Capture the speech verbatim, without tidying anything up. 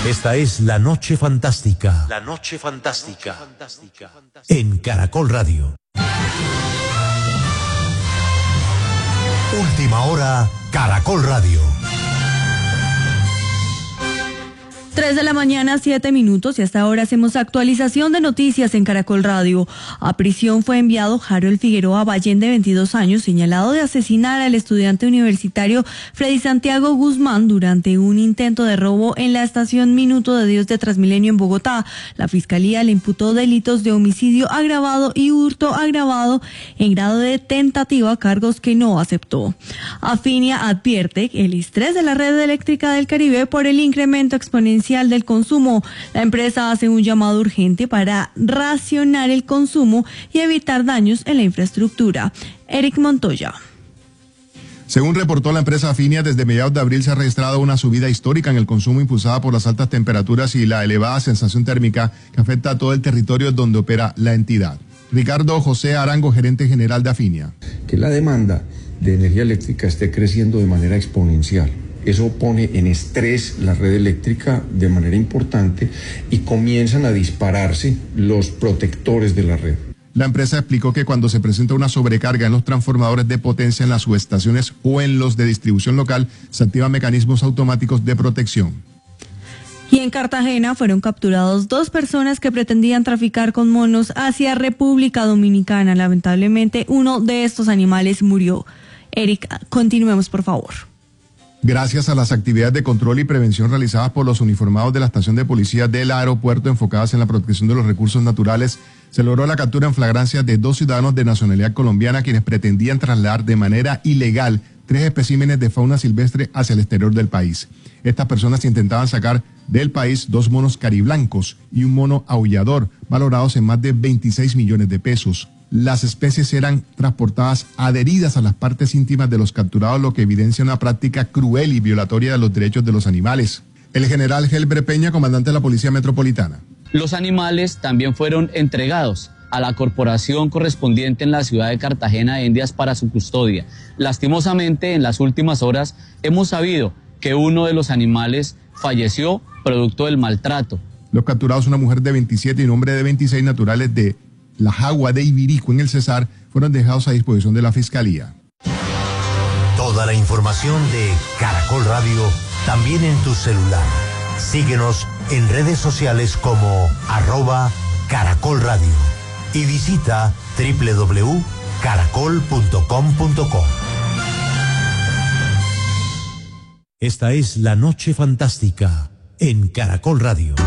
Esta es La Noche Fantástica. La Noche Fantástica. En Caracol Radio. Última hora, Caracol Radio. Tres de la mañana, siete minutos, y hasta ahora hacemos actualización de noticias en Caracol Radio. A prisión fue enviado Harold Figueroa Ballén, de veintidós años, señalado de asesinar al estudiante universitario Freddy Santiago Guzmán durante un intento de robo en la estación Minuto de Dios de Transmilenio en Bogotá. La fiscalía le imputó delitos de homicidio agravado y hurto agravado en grado de tentativa, cargos que no aceptó. Afinia advierte el estrés de la red eléctrica del Caribe por el incremento exponencial del consumo. La empresa hace un llamado urgente para racionar el consumo y evitar daños en la infraestructura. Eric Montoya. Según reportó la empresa Afinia, desde mediados de abril se ha registrado una subida histórica en el consumo impulsada por las altas temperaturas y la elevada sensación térmica que afecta a todo el territorio donde opera la entidad. Ricardo José Arango, gerente general de Afinia. Que la demanda de energía eléctrica esté creciendo de manera exponencial. Eso pone en estrés la red eléctrica de manera importante y comienzan a dispararse los protectores de la red. La empresa explicó que cuando se presenta una sobrecarga en los transformadores de potencia en las subestaciones o en los de distribución local, se activan mecanismos automáticos de protección. Y en Cartagena fueron capturados dos personas que pretendían traficar con monos hacia República Dominicana. Lamentablemente, uno de estos animales murió. Eric, continuemos, por favor. Gracias a las actividades de control y prevención realizadas por los uniformados de la estación de policía del aeropuerto enfocadas en la protección de los recursos naturales, se logró la captura en flagrancia de dos ciudadanos de nacionalidad colombiana quienes pretendían trasladar de manera ilegal tres especímenes de fauna silvestre hacia el exterior del país. Estas personas intentaban sacar del país dos monos cariblancos y un mono aullador, valorados en más de veintiséis millones de pesos. Las especies eran transportadas adheridas a las partes íntimas de los capturados, lo que evidencia una práctica cruel y violatoria de los derechos de los animales. El general Helber Peña, comandante de la Policía Metropolitana. Los animales también fueron entregados a la corporación correspondiente en la ciudad de Cartagena de Indias para su custodia. Lastimosamente, en las últimas horas hemos sabido que uno de los animales falleció producto del maltrato. Los capturados, una mujer de veintisiete y un hombre de veintiséis, naturales de La Jagua de Ibirico en el Cesar, fueron dejados a disposición de la Fiscalía. Toda la información de Caracol Radio también en tu celular. Síguenos en redes sociales como arroba Caracol Radio y visita doble u doble u doble u punto caracol punto com punto co. Esta es La Noche Fantástica en Caracol Radio.